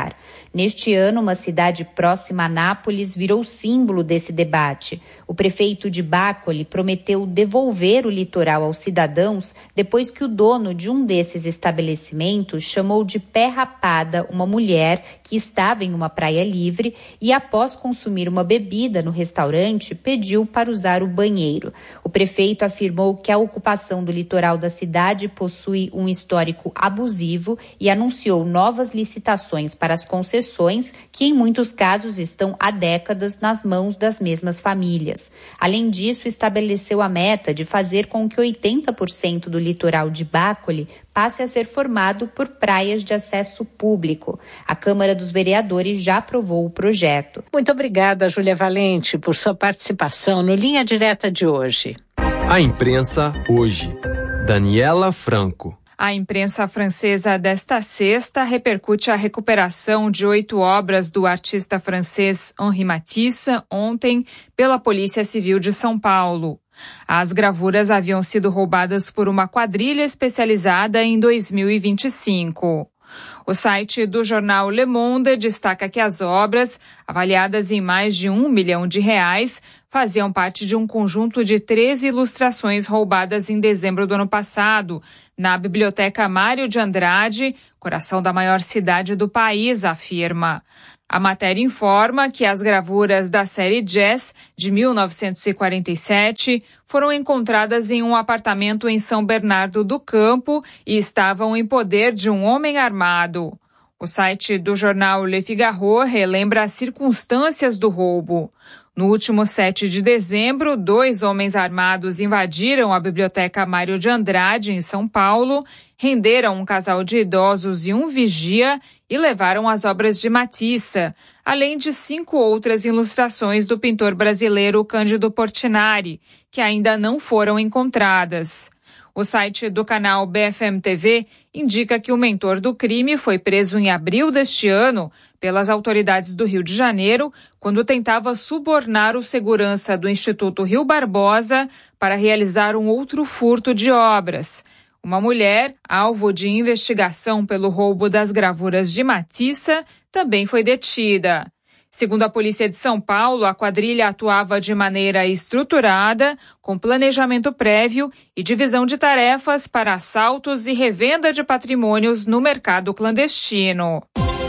Neste ano, uma cidade próxima a Nápoles virou símbolo desse debate. O prefeito de Bacoli prometeu devolver o litoral aos cidadãos depois que o dono de um desses estabelecimentos chamou de pé rapada uma mulher que estava em uma praia livre e, após consumir uma bebida no restaurante, pediu para usar o banheiro. O prefeito afirmou que a ocupação do litoral da cidade possui um histórico abusivo e anunciou novas licitações para as concessões, que em muitos casos estão há décadas nas mãos das mesmas famílias. Além disso, estabeleceu a meta de fazer com que oitenta por cento do litoral de Bacoli passe a ser formado por praias de acesso público. A Câmara dos Vereadores já aprovou o projeto. Muito obrigada, Júlia Valente, por sua participação no Linha Direta de hoje. A imprensa hoje. Daniela Franco. A imprensa francesa desta sexta repercute a recuperação de oito obras do artista francês Henri Matisse ontem pela Polícia Civil de São Paulo. As gravuras haviam sido roubadas por uma quadrilha especializada em dois mil e vinte e cinco. O site do jornal Le Monde destaca que as obras, avaliadas em mais de um milhão de reais, faziam parte de um conjunto de treze ilustrações roubadas em dezembro do ano passado, na Biblioteca Mário de Andrade, coração da maior cidade do país, afirma. A matéria informa que as gravuras da série Jazz, de mil novecentos e quarenta e sete, foram encontradas em um apartamento em São Bernardo do Campo e estavam em poder de um homem armado. O site do jornal Le Figaro relembra as circunstâncias do roubo. No último sete de dezembro, dois homens armados invadiram a Biblioteca Mário de Andrade, em São Paulo, renderam um casal de idosos e um vigia e levaram as obras de Matisse, além de cinco outras ilustrações do pintor brasileiro Cândido Portinari, que ainda não foram encontradas. O site do canal B F M T V indica que o mentor do crime foi preso em abril deste ano pelas autoridades do Rio de Janeiro, quando tentava subornar o segurança do Instituto Rio Barbosa para realizar um outro furto de obras. Uma mulher, alvo de investigação pelo roubo das gravuras de Matisse, também foi detida. Segundo a Polícia de São Paulo, a quadrilha atuava de maneira estruturada, com planejamento prévio e divisão de tarefas para assaltos e revenda de patrimônios no mercado clandestino.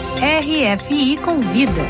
R F I Convida.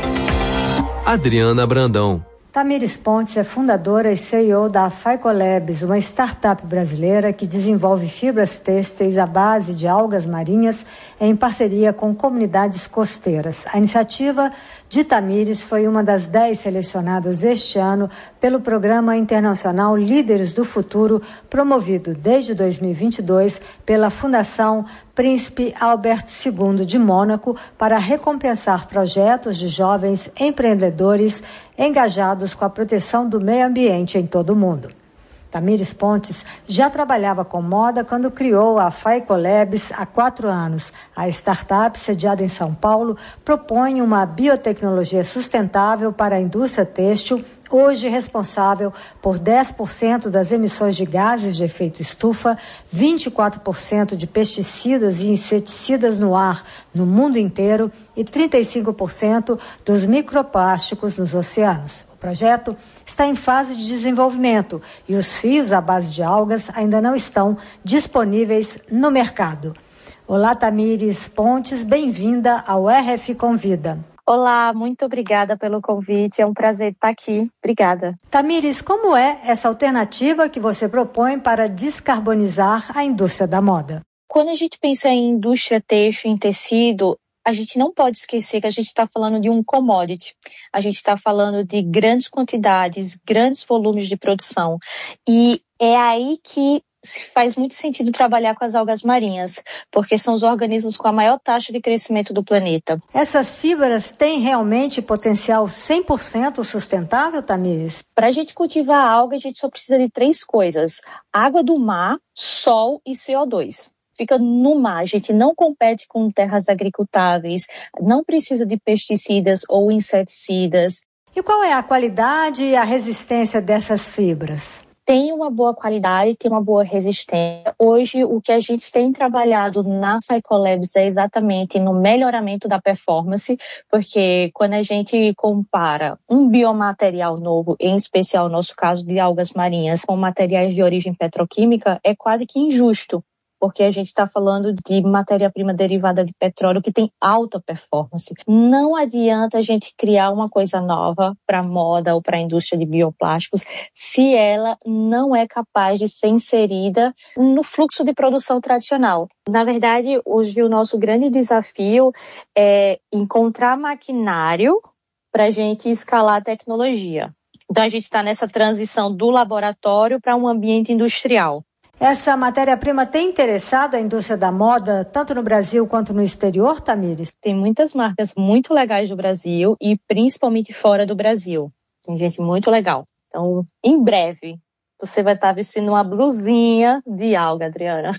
Adriana Brandão. Tamires Pontes é fundadora e C E O da Phycolabs, uma startup brasileira que desenvolve fibras têxteis à base de algas marinhas em parceria com comunidades costeiras. A iniciativa de Tamires foi uma das dez selecionadas este ano pelo Programa Internacional Líderes do Futuro, promovido desde dois mil e vinte e dois pela Fundação Príncipe Albert segundo de Mônaco, para recompensar projetos de jovens empreendedores engajados com a proteção do meio ambiente em todo o mundo. Tamires Pontes já trabalhava com moda quando criou a Phycolabs há quatro anos. A startup, sediada em São Paulo, propõe uma biotecnologia sustentável para a indústria têxtil, hoje responsável por dez por cento das emissões de gases de efeito estufa, vinte e quatro por cento de pesticidas e inseticidas no ar no mundo inteiro e trinta e cinco por cento dos microplásticos nos oceanos. O projeto está em fase de desenvolvimento e os fios à base de algas ainda não estão disponíveis no mercado. Olá, Tamires Pontes, bem-vinda ao R F Convida. Olá, muito obrigada pelo convite, é um prazer estar aqui. Obrigada. Tamires, como é essa alternativa que você propõe para descarbonizar a indústria da moda? Quando a gente pensa em indústria têxtil, em tecido, a gente não pode esquecer que a gente está falando de um commodity. A gente está falando de grandes quantidades, grandes volumes de produção. E é aí que faz muito sentido trabalhar com as algas marinhas, porque são os organismos com a maior taxa de crescimento do planeta. Essas fibras têm realmente potencial cem por cento sustentável, Tamires? Para a gente cultivar a alga, a gente só precisa de três coisas: água do mar, sol e C O dois. Fica no mar, a gente não compete com terras agricultáveis, não precisa de pesticidas ou inseticidas. E qual é a qualidade e a resistência dessas fibras? tem uma boa qualidade, tem uma boa resistência. Hoje, o que a gente tem trabalhado na Phycolabs é exatamente no melhoramento da performance, porque quando a gente compara um biomaterial novo, em especial no nosso caso de algas marinhas, com materiais de origem petroquímica, é quase que injusto, porque a gente está falando de matéria-prima derivada de petróleo que tem alta performance. Não adianta a gente criar uma coisa nova para a moda ou para a indústria de bioplásticos se ela não é capaz de ser inserida no fluxo de produção tradicional. Na verdade, hoje o nosso grande desafio é encontrar maquinário para a gente escalar a tecnologia. Então a gente está nessa transição do laboratório para um ambiente industrial. Essa matéria-prima tem interessado a indústria da moda, tanto no Brasil quanto no exterior, Tamires? Tem muitas marcas muito legais do Brasil e principalmente fora do Brasil. Tem gente muito legal. Então, em breve, você vai estar vestindo uma blusinha de alga, Adriana.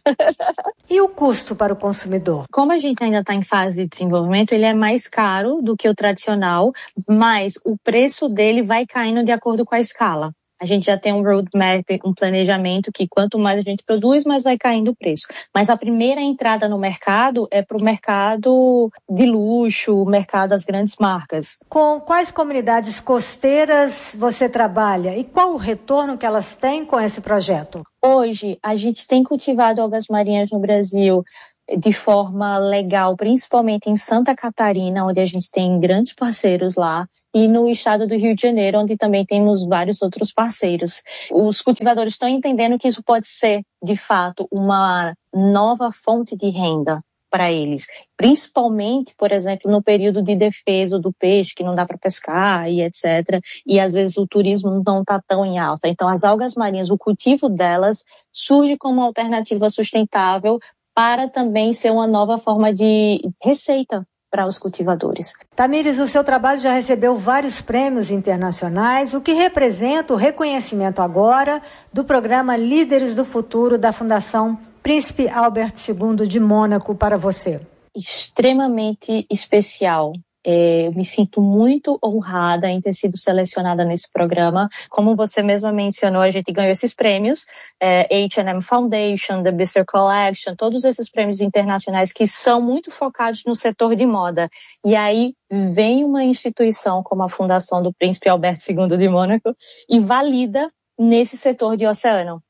E o custo para o consumidor? Como a gente ainda está em fase de desenvolvimento, ele é mais caro do que o tradicional, mas o preço dele vai caindo de acordo com a escala. A gente já tem um roadmap, um planejamento que quanto mais a gente produz, mais vai caindo o preço. Mas a primeira entrada no mercado é para o mercado de luxo, o mercado das grandes marcas. Com quais comunidades costeiras você trabalha e qual o retorno que elas têm com esse projeto? Hoje, a gente tem cultivado algas marinhas no Brasil de forma legal, principalmente em Santa Catarina, onde a gente tem grandes parceiros lá, e no estado do Rio de Janeiro, onde também temos vários outros parceiros. Os cultivadores estão entendendo que isso pode ser, de fato, uma nova fonte de renda para eles, principalmente, por exemplo, no período de defeso do peixe, que não dá para pescar e etcétera. E às vezes o turismo não está tão em alta. Então, as algas marinhas, o cultivo delas surge como uma alternativa sustentável para também ser uma nova forma de receita para os cultivadores. Tamires, o seu trabalho já recebeu vários prêmios internacionais, o que representa o reconhecimento agora do programa Líderes do Futuro da Fundação Príncipe Albert segundo de Mônaco para você. Extremamente especial. É, eu me sinto muito honrada em ter sido selecionada nesse programa. Como você mesma mencionou, a gente ganhou esses prêmios, é, H and M Foundation, The Bister Collection, todos esses prêmios internacionais que são muito focados no setor de moda. E aí vem uma instituição como a Fundação do Príncipe Albert segundo de Mônaco e valida nesse setor de oceano.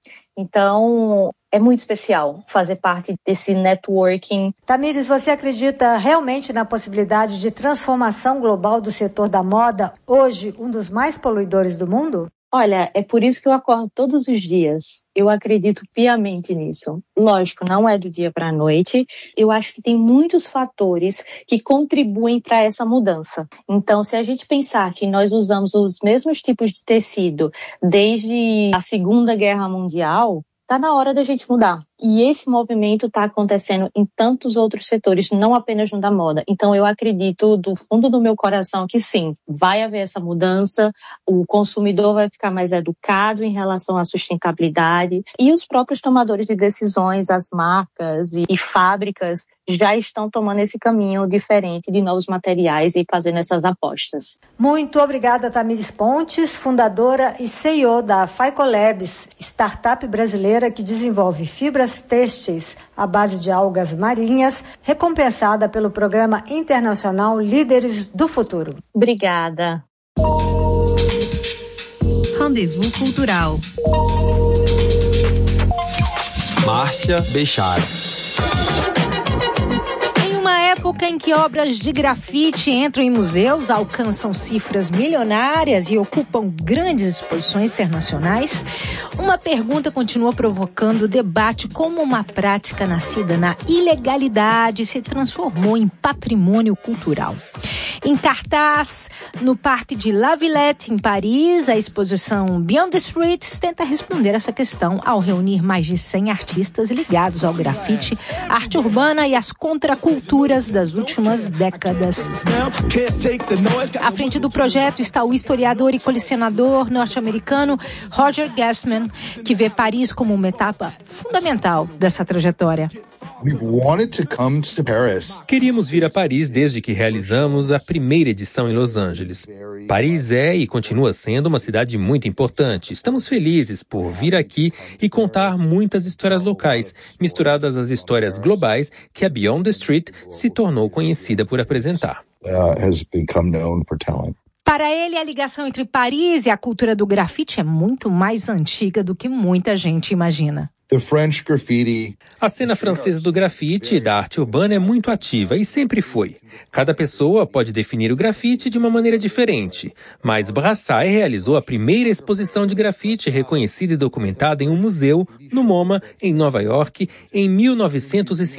Então, é muito especial fazer parte desse networking. Tamires, você acredita realmente na possibilidade de transformação global do setor da moda, hoje um dos mais poluidores do mundo? Olha, é por isso que eu acordo todos os dias. Eu acredito piamente nisso. Lógico, não é do dia para a noite. Eu acho que tem muitos fatores que contribuem para essa mudança. Então, se a gente pensar que nós usamos os mesmos tipos de tecido desde a Segunda Guerra Mundial, está na hora da gente mudar. E esse movimento está acontecendo em tantos outros setores, não apenas no da moda. Então, eu acredito do fundo do meu coração que sim, vai haver essa mudança, o consumidor vai ficar mais educado em relação à sustentabilidade e os próprios tomadores de decisões, as marcas e, e fábricas já estão tomando esse caminho diferente de novos materiais e fazendo essas apostas. Muito obrigada, Tamires Pontes, fundadora e C E O da Phycolabs, startup brasileira que desenvolve fibras têxteis à base de algas marinhas, recompensada pelo Programa Internacional Líderes do Futuro. Obrigada. Rendezvous Cultural. Márcia Bechara. Época em que obras de grafite entram em museus, alcançam cifras milionárias e ocupam grandes exposições internacionais, uma pergunta continua provocando debate: como uma prática nascida na ilegalidade se transformou em patrimônio cultural. Em cartaz, no Parque de La Villette, em Paris, a exposição Beyond the Streets tenta responder essa questão ao reunir mais de cem artistas ligados ao grafite, arte urbana e às contraculturas das últimas décadas. À frente do projeto está o historiador e colecionador norte-americano Roger Gassman, que vê Paris como uma etapa fundamental dessa trajetória. We've wanted to come to Paris. Queríamos vir a Paris desde que realizamos a primeira edição em Los Angeles. Paris é e continua sendo uma cidade muito importante. Estamos felizes por vir aqui e contar muitas histórias locais, misturadas às histórias globais que a Beyond the Street se tornou conhecida por apresentar. Uh, has become known for talent. Para ele, a ligação entre Paris e a cultura do grafite é muito mais antiga do que muita gente imagina. The French graffiti. A cena francesa do grafite e da arte urbana é muito ativa e sempre foi. Cada pessoa pode definir o grafite de uma maneira diferente, mas Brassai realizou a primeira exposição de grafite reconhecida e documentada em um museu, no MoMA, em Nova York, em mil novecentos e cinquenta.